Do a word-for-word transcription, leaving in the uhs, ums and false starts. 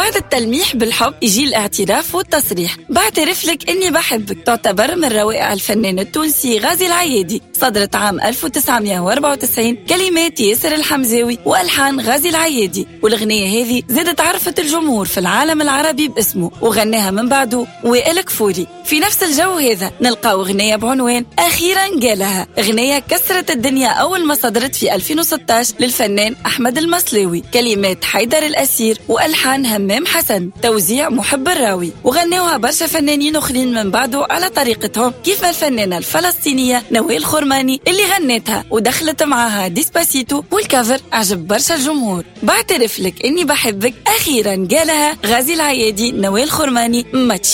بعد التلميح بالحب يجي الاعتراف والتصريح. بعترف لك إني بحبك تعتبر من روائع الفنان التونسي غازي العيادي، صدرت عام ألف وتسعمائة وأربعة وتسعين، كلمات ياسر الحمزاوي وألحان غازي العيادي. والأغنية هذه زادت عرفت الجمهور في العالم العربي باسمه، وغناها من بعده وائل كفوري. في نفس الجو هذا نلقاو أغنية بعنوان أخيرا قالها، أغنية كسرت الدنيا أول ما صدرت في ألفين وستة عشر للفنان أحمد المصلاوي، كلمات حيدر الأسير وألحان همام حسن، توزيع محب الراوي. وغنوها برشا فنانين أخرين من بعده على طريقتهم، كيف الفنانة الفلسطينية نوال خرماني اللي غنتها ودخلت معها ديسباسيتو، والكافر عجب برشا الجمهور. بعترف لك إني بحبك أخيرا قالها غازي العيادي، نوال خرماني، ماتش.